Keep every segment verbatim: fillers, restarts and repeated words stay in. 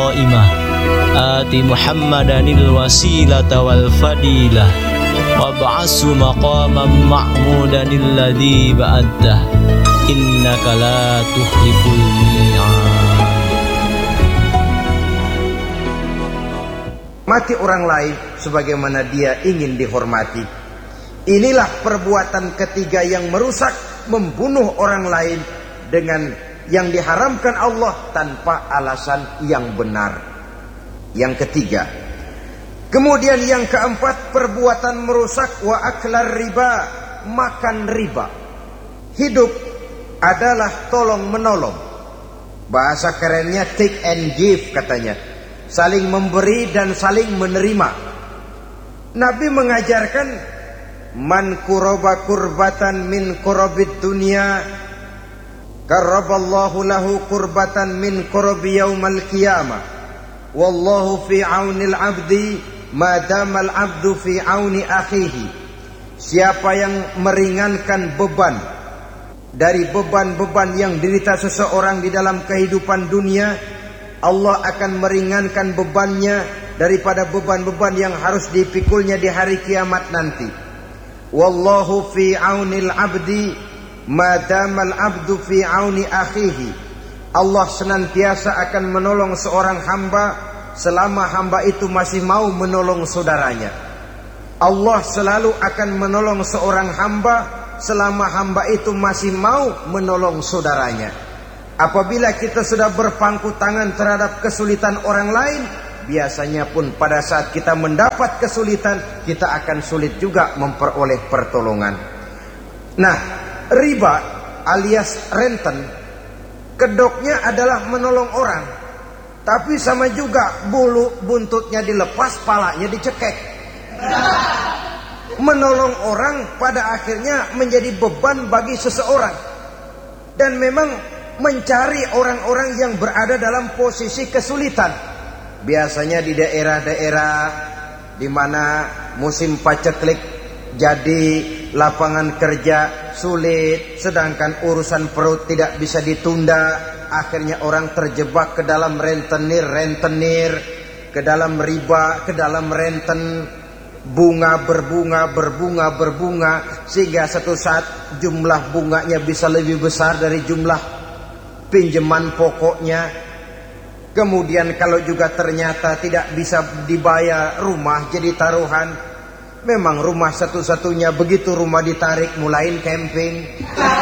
qa'imah ati Muhammadanil wasilata wal fadilah wab'asu maqaman ma'mudanil ladzi ba'addah innaka la tukhliful mi'ad. Mati orang lain sebagaimana dia ingin dihormati. Inilah perbuatan ketiga yang merusak, membunuh orang lain dengan yang diharamkan Allah tanpa alasan yang benar. Yang ketiga. Kemudian yang keempat, perbuatan merusak wa aklar riba, makan riba. Hidup adalah tolong menolong. Bahasa kerennya take and give katanya. Saling memberi dan saling menerima. Nabi mengajarkan man kuraba kurbatan min kurabid dunya karaballahu lahu kurbatan min kurabi yaumal qiyamah. Wallahu fi aunil abdi madamal abdu fi auni akhihi. Siapa yang meringankan beban dari beban-beban yang dirita seseorang di dalam kehidupan dunia, Allah akan meringankan bebannya daripada beban-beban yang harus dipikulnya di hari kiamat nanti. Wallahu fi aunil abdi madamal abdu fi auni akhihi. Allah senantiasa akan menolong seorang hamba selama hamba itu masih mau menolong saudaranya. Allah selalu akan menolong seorang hamba selama hamba itu masih mau menolong saudaranya. Apabila kita sudah berpangku tangan terhadap kesulitan orang lain, biasanya pun pada saat kita mendapat kesulitan, kita akan sulit juga memperoleh pertolongan. Nah, riba alias renten, kedoknya adalah menolong orang, tapi sama juga bulu buntutnya dilepas, palanya dicekek. Menolong orang pada akhirnya menjadi beban bagi seseorang. Dan memang mencari orang-orang yang berada dalam posisi kesulitan. Biasanya di daerah-daerah di mana musim paceklik, jadi lapangan kerja sulit, sedangkan urusan perut tidak bisa ditunda. Akhirnya orang terjebak ke dalam rentenir-rentenir, ke dalam riba, ke dalam renten. Bunga berbunga, berbunga, berbunga, sehingga satu saat jumlah bunganya bisa lebih besar dari jumlah pinjaman pokoknya. Kemudian kalau juga ternyata tidak bisa dibayar, rumah jadi taruhan. Memang rumah satu-satunya, begitu rumah ditarik mulain camping.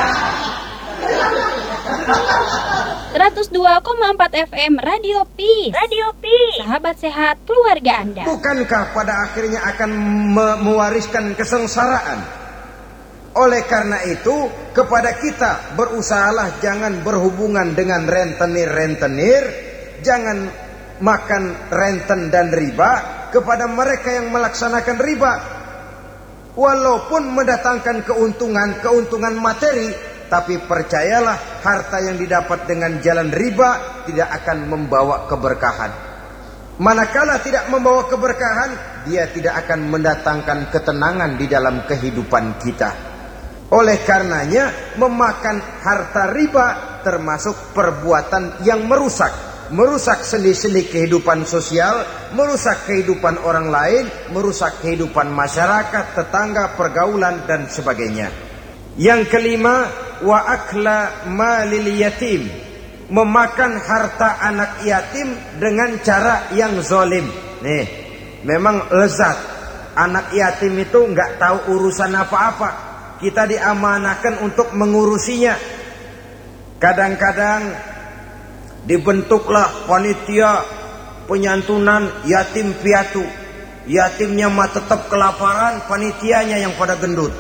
seratus dua koma empat F M Radio Peace. Radio Peace. Sahabat sehat keluarga Anda. Bukankah pada akhirnya akan me- mewariskan kesengsaraan? Oleh karena itu, kepada kita berusahalah jangan berhubungan dengan rentenir-rentenir, jangan makan renten dan riba kepada mereka yang melaksanakan riba. Walaupun mendatangkan keuntungan, keuntungan materi, tapi percayalah, harta yang didapat dengan jalan riba tidak akan membawa keberkahan. Manakala tidak membawa keberkahan, dia tidak akan mendatangkan ketenangan di dalam kehidupan kita. Oleh karenanya, memakan harta riba termasuk perbuatan yang merusak. Merusak sendi-sendi kehidupan sosial, merusak kehidupan orang lain, merusak kehidupan masyarakat, tetangga, pergaulan, dan sebagainya. Yang kelima, wa akla malil yatim, memakan harta anak yatim dengan cara yang zalim. Nih, memang lezat. Anak yatim itu nggak tahu urusan apa-apa. Kita diamanahkan untuk mengurusinya. Kadang-kadang dibentuklah panitia penyantunan yatim piatu. Yatimnya mah tetap kelaparan, panitianya yang pada gendut.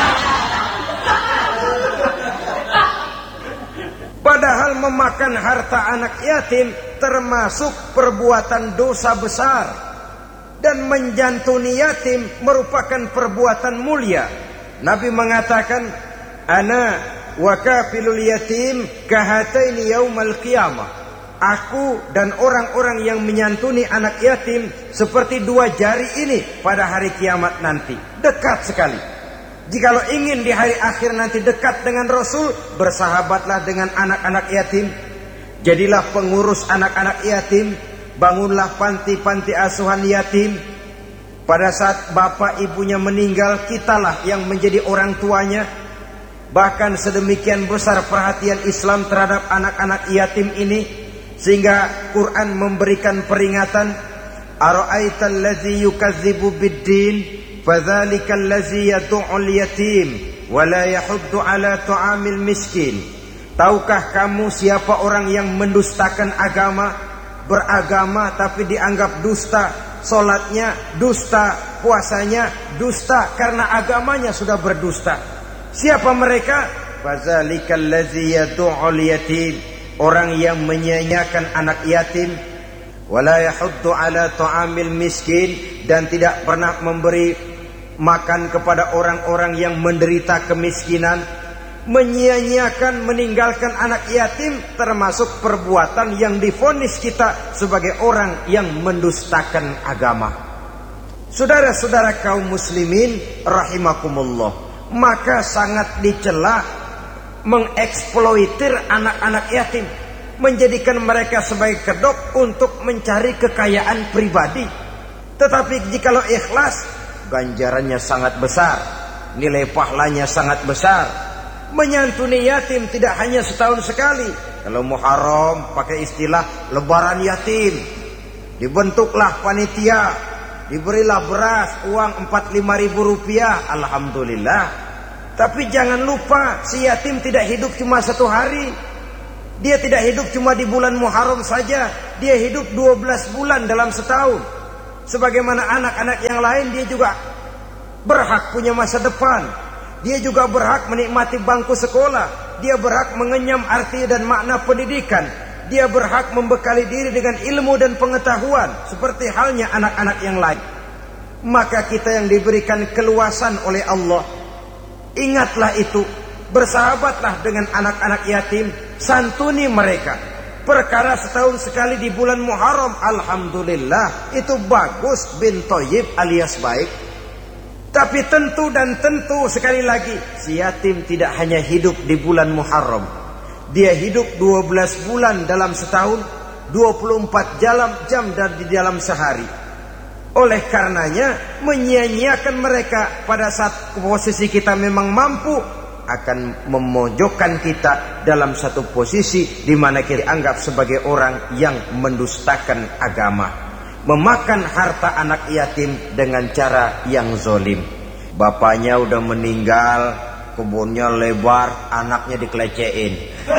Padahal memakan harta anak yatim termasuk perbuatan dosa besar. Dan menjantuni yatim merupakan perbuatan mulia. Nabi mengatakan, ana wa kafilul yatim kahataini yaumal qiyamah. Aku dan orang-orang yang menyantuni anak yatim seperti dua jari ini pada hari kiamat nanti. Dekat sekali. Jikalau ingin di hari akhir nanti dekat dengan Rasul, bersahabatlah dengan anak-anak yatim. Jadilah pengurus anak-anak yatim. bangunlah panti-panti asuhan yatim. Pada saat bapak ibunya meninggal, kitalah yang menjadi orang tuanya. Bahkan sedemikian besar perhatian Islam terhadap anak-anak yatim ini, sehingga Quran memberikan peringatan, ara'aital ladzi yukadzibu bid-din fadzalikal ladzi yad'ul yatim wa la yahuddu ala ta'amil miskin. Tahukah kamu siapa orang yang mendustakan agama, beragama tapi dianggap dusta, salatnya dusta, puasanya dusta karena agamanya sudah berdusta. Siapa mereka? Fazalikal ladzi yad'ul yatim, orang yang menyia-nyiakan anak yatim, wala yahuddu ala ta'amil miskin, dan tidak pernah memberi makan kepada orang-orang yang menderita kemiskinan. Menyia-nyiakan, meninggalkan anak yatim termasuk perbuatan yang divonis kita sebagai orang yang mendustakan agama. Saudara-saudara kaum muslimin rahimakumullah, maka sangat dicela mengeksploitir anak-anak yatim, menjadikan mereka sebagai kedok untuk mencari kekayaan pribadi. Tetapi jikalau ikhlas, ganjarannya sangat besar, nilai pahalanya sangat besar. Menyantuni yatim tidak hanya setahun sekali. Kalau Muharram pakai istilah lebaran yatim, dibentuklah panitia, diberilah beras, uang empat puluh lima ribu rupiah, alhamdulillah. Tapi jangan lupa, si yatim tidak hidup cuma satu hari. Dia tidak hidup cuma di bulan Muharram saja. Dia hidup dua belas bulan dalam setahun. Sebagaimana anak-anak yang lain, dia juga berhak punya masa depan. Dia juga berhak menikmati bangku sekolah. Dia berhak mengenyam arti dan makna pendidikan. Dia berhak membekali diri dengan ilmu dan pengetahuan, seperti halnya anak-anak yang lain. Maka kita yang diberikan keluasan oleh Allah, ingatlah itu, bersahabatlah dengan anak-anak yatim, santuni mereka. Perkara setahun sekali di bulan Muharram, alhamdulillah, itu bagus, bin Thayyib alias baik. Tapi tentu dan tentu sekali lagi, si yatim tidak hanya hidup di bulan Muharram. Dia hidup dua belas bulan dalam setahun, dua puluh empat jam dan di dalam sehari. Oleh karenanya, menyia-nyiakan mereka pada saat posisi kita memang mampu akan memojokkan kita dalam satu posisi di mana kita dianggap sebagai orang yang mendustakan agama, memakan harta anak yatim dengan cara yang zolim. Bapaknya udah meninggal, kebunnya lebar, anaknya dikelecehin.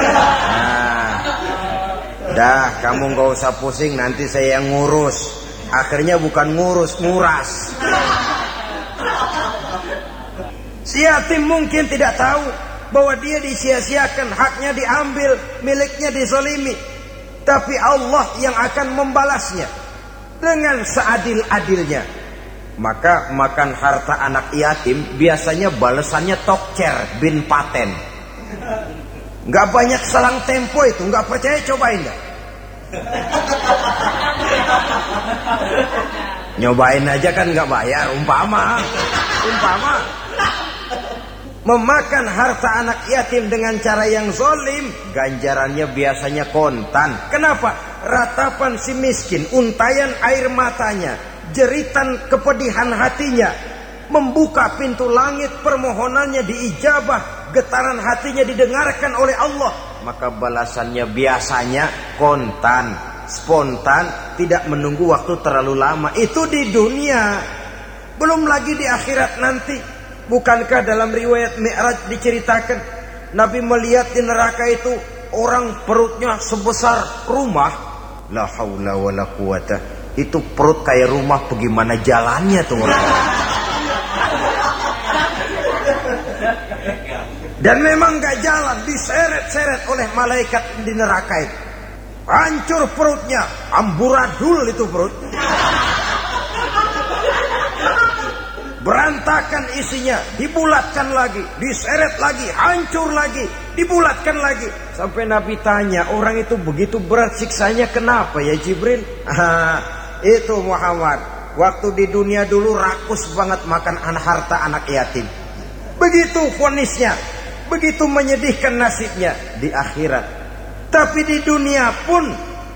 Nah, dah kamu gak usah pusing, nanti saya yang ngurus. Akhirnya bukan ngurus, nguras. Si yatim mungkin tidak tahu bahwa dia disia-siakan, haknya diambil, miliknya dizolimi. Tapi Allah yang akan membalasnya dengan seadil-adilnya. Maka makan harta anak yatim biasanya balasannya tokcer bin paten. Gak banyak selang tempo itu, gak percaya cobain dah. Nyobain aja kan gak bayar, umpama umpama memakan harta anak yatim dengan cara yang zolim, ganjarannya biasanya kontan. Kenapa? Ratapan si miskin, untayan air matanya, jeritan kepedihan hatinya, membuka pintu langit, permohonannya diijabah, getaran hatinya didengarkan oleh Allah. Maka balasannya biasanya kontan, spontan, tidak menunggu waktu terlalu lama. Itu di dunia, belum lagi di akhirat nanti. Bukankah dalam riwayat Mi'raj diceritakan Nabi melihat di neraka itu orang perutnya sebesar rumah. La haula wala quwata. Itu perut kayak rumah, bagaimana jalannya tuh orang. Dan memang gak jalan, diseret-seret oleh malaikat di neraka itu. Hancur perutnya, amburadul itu perut. Berantakan isinya, dibulatkan lagi, diseret lagi, hancur lagi, dibulatkan lagi. Sampai Nabi tanya, orang itu begitu berat siksanya kenapa ya Jibril? Ah, itu Muhammad, waktu di dunia dulu rakus banget makan anak harta anak yatim. Begitu vonisnya, begitu menyedihkan nasibnya di akhirat. Tapi di dunia pun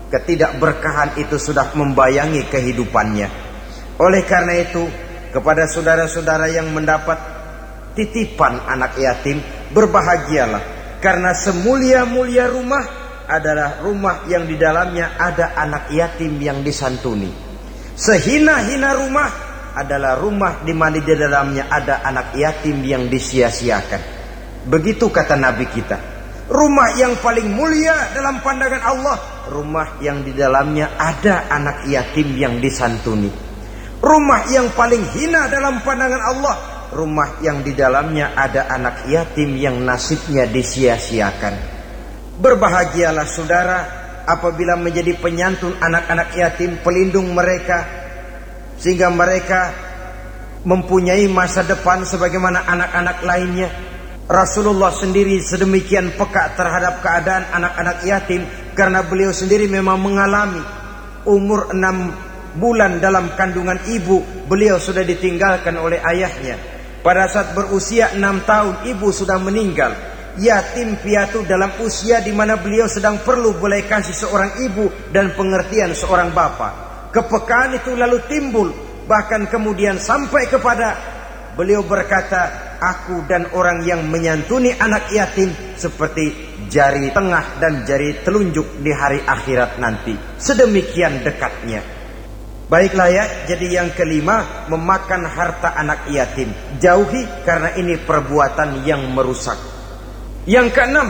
Ketidakberkahan itu sudah membayangi kehidupannya. Oleh karena itu, kepada saudara-saudara yang mendapat titipan anak yatim, berbahagialah, karena semulia-mulia rumah adalah rumah yang di dalamnya ada anak yatim yang disantuni. Sehina-hina rumah adalah rumah di mana di dalamnya ada anak yatim yang disia-siakan. Begitu kata Nabi kita. Rumah yang paling mulia dalam pandangan Allah, rumah yang di dalamnya ada anak yatim yang disantuni. Rumah yang paling hina dalam pandangan Allah, rumah yang di dalamnya ada anak yatim yang nasibnya disia-siakan. Berbahagialah saudara apabila menjadi penyantun anak-anak yatim, pelindung mereka, sehingga mereka mempunyai masa depan sebagaimana anak-anak lainnya. Rasulullah sendiri sedemikian peka terhadap keadaan anak-anak yatim, karena beliau sendiri memang mengalami umur enam bulan dalam kandungan ibu, beliau sudah ditinggalkan oleh ayahnya. Pada saat berusia enam tahun, ibu sudah meninggal. Yatim piatu dalam usia di mana beliau sedang perlu belas kasih seorang ibu dan pengertian seorang bapa. Kepekaan itu lalu timbul, bahkan kemudian sampai kepada beliau berkata, aku dan orang yang menyantuni anak yatim seperti jari tengah dan jari telunjuk di hari akhirat nanti. Sedemikian dekatnya. Baiklah ya, jadi yang kelima, memakan harta anak yatim. Jauhi, karena ini perbuatan yang merusak. Yang keenam,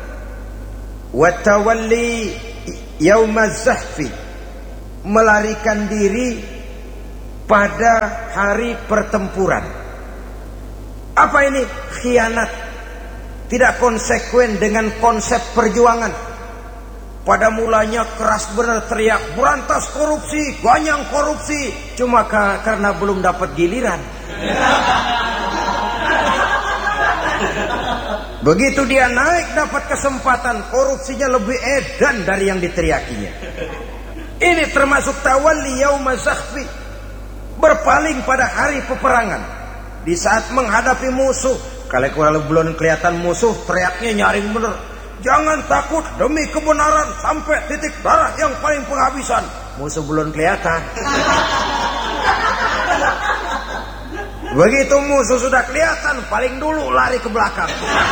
watawalli yaumaz zahfi, melarikan diri pada hari pertempuran. Apa ini? Khianat. Tidak konsekuen dengan konsep perjuangan. Pada mulanya keras benar teriak, berantas korupsi, ganyang korupsi. Cuma karena belum dapat giliran. Begitu dia naik dapat kesempatan, korupsinya lebih edan dari yang diteriakinya. Ini termasuk tawalli yaumaz zahfi, berpaling pada hari peperangan. Di saat menghadapi musuh, kalau belum kelihatan musuh, teriaknya nyaring bener. Jangan takut, demi kebenaran sampai titik darah yang paling penghabisan. Musuh belum kelihatan. Begitu musuh sudah kelihatan, paling dulu lari ke belakang.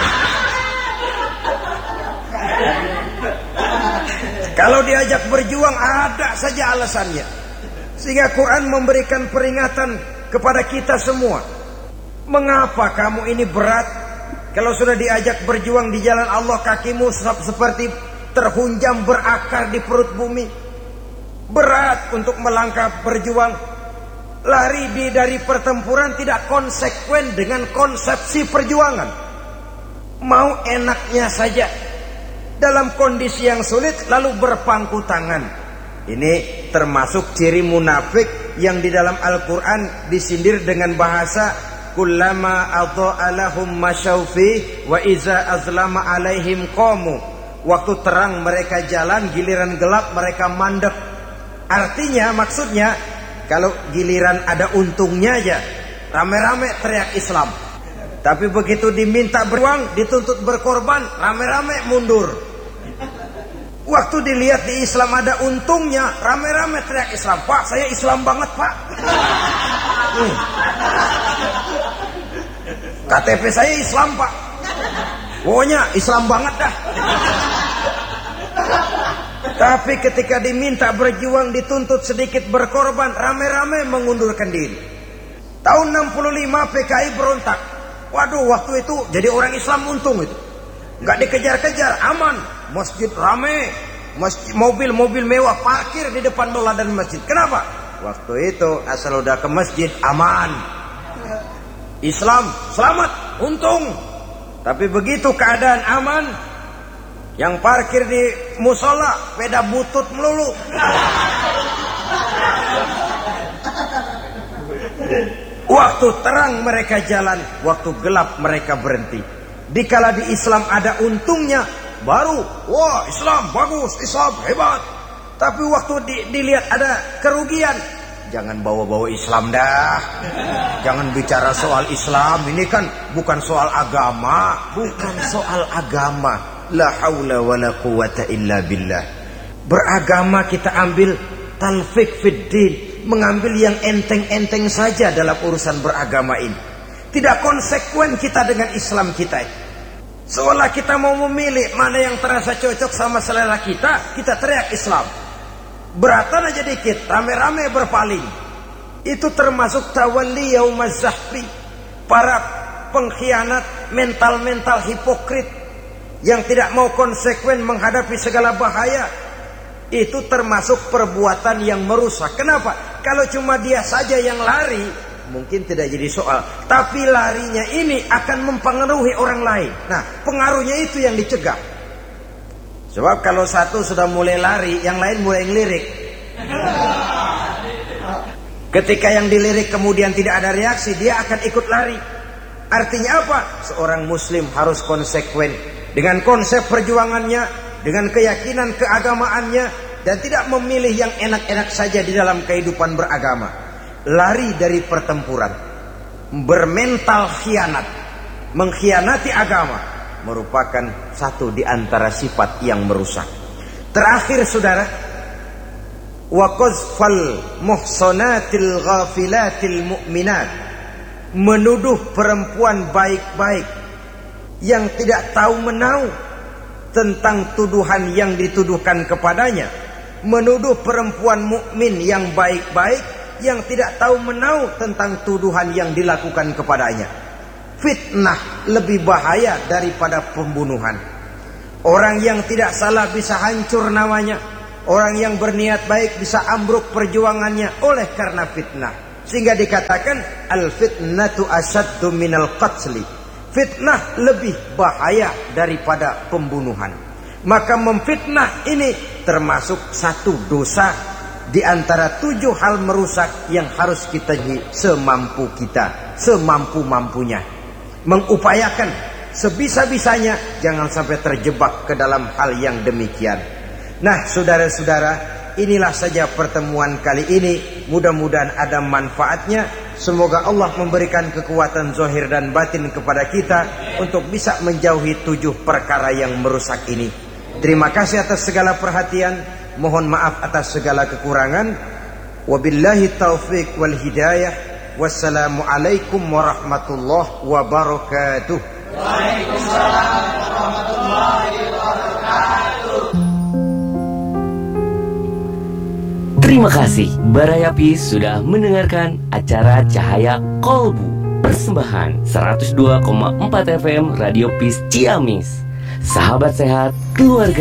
Kalau diajak berjuang, ada saja alasannya. Sehingga Quran memberikan peringatan kepada kita semua. Mengapa kamu ini berat? Kalau sudah diajak berjuang di jalan Allah, kakimu seperti terhunjam berakar di perut bumi. Berat untuk melangkah berjuang. Lari di dari pertempuran tidak konsekuen dengan konsepsi perjuangan. Mau enaknya saja. Dalam kondisi yang sulit lalu berpangku tangan. Ini termasuk ciri munafik yang di dalam Al-Quran disindir dengan bahasa kullama adha'a lahum masyaufi wa iza azlama alaihim qamu. Waktu terang mereka jalan, giliran gelap mereka mandek. Artinya, maksudnya, kalau giliran ada untungnya aja, rame-rame teriak Islam. Tapi begitu diminta beruang, dituntut berkorban, rame-rame mundur. Waktu dilihat di Islam ada untungnya, rame-rame teriak Islam. Pak, saya Islam banget, Pak. Hmm. K T P saya Islam, Pak. Pokoknya Islam banget dah. Tapi ketika diminta berjuang, dituntut sedikit berkorban, rame-rame mengundurkan diri. Tahun enam puluh lima P K I berontak. Waduh, waktu itu jadi orang Islam untung itu. Gak dikejar-kejar, aman. Masjid rame, masjid, mobil-mobil mewah parkir di depan musola dan masjid. Kenapa? Waktu itu asal udah ke masjid aman. Islam selamat, untung. Tapi begitu keadaan aman, yang parkir di musola sepeda butut melulu. Waktu terang mereka jalan, waktu gelap mereka berhenti. Dikala di Islam ada untungnya, baru wah Islam bagus, Islam hebat. Tapi waktu di, dilihat ada kerugian, jangan bawa-bawa Islam dah. Jangan bicara soal Islam. Ini kan bukan soal agama. Bukan soal agama. La haula wa la quwata illa billah. Beragama kita ambil talfiq fiddin, mengambil yang enteng-enteng saja dalam urusan beragama ini. Tidak konsekuen kita dengan Islam kita. Seolah kita mau memilih mana yang terasa cocok sama selera kita, kita teriak Islam. Beratan aja dikit, rame-rame berpaling. Itu termasuk tawalli yaumaz zahfi, para pengkhianat, mental-mental hipokrit yang tidak mau konsekuen menghadapi segala bahaya. Itu termasuk perbuatan yang merusak. Kenapa? Kalau cuma dia saja yang lari, mungkin tidak jadi soal. Tapi larinya ini akan mempengaruhi orang lain. Nah, pengaruhnya itu yang dicegah. Sebab kalau satu sudah mulai lari, yang lain mulai ngelirik. Ketika yang dilirik kemudian tidak ada reaksi, dia akan ikut lari. Artinya apa? Seorang muslim harus konsekuen dengan konsep perjuangannya, dengan keyakinan keagamaannya, dan tidak memilih yang enak-enak saja di dalam kehidupan beragama. Lari dari pertempuran, bermental khianat, mengkhianati agama, merupakan satu di antara sifat yang merusak. Terakhir saudara, wa qazfal muhsanatil ghafilatil mu'minat, menuduh perempuan baik-baik yang tidak tahu menahu tentang tuduhan yang dituduhkan kepadanya, menuduh perempuan mukmin yang baik-baik yang tidak tahu menahu tentang tuduhan yang dilakukan kepadanya. Fitnah lebih bahaya daripada pembunuhan. Orang yang tidak salah bisa hancur namanya. Orang yang berniat baik bisa ambruk perjuangannya oleh karena fitnah. Sehingga dikatakan al-fitnatu asyaddu minal qatli. Fitnah lebih bahaya daripada pembunuhan. Maka memfitnah ini termasuk satu dosa di antara tujuh hal merusak yang harus kita semampu kita, semampu-mampunya. Mengupayakan sebisa-bisanya jangan sampai terjebak ke dalam hal yang demikian. Nah, saudara-saudara, inilah saja pertemuan kali ini. Mudah-mudahan ada manfaatnya. Semoga Allah memberikan kekuatan zahir dan batin kepada kita untuk bisa menjauhi tujuh perkara yang merusak ini. Terima kasih atas segala perhatian. Mohon maaf atas segala kekurangan. Wabillahi taufiq wal hidayah. Wassalamualaikum warahmatullahi wabarakatuh. Waalaikumsalam warahmatullahi wabarakatuh. Terima kasih Barayapi sudah mendengarkan acara Cahaya Kolbu, persembahan seratus dua koma empat F M Radio Peace Ciamis. Sahabat sehat, keluarga